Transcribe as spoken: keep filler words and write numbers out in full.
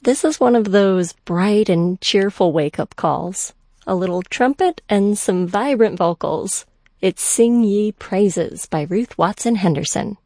This is one of those bright and cheerful wake-up calls. A little trumpet and some vibrant vocals. It's Sing Ye Praises by Ruth Watson Henderson.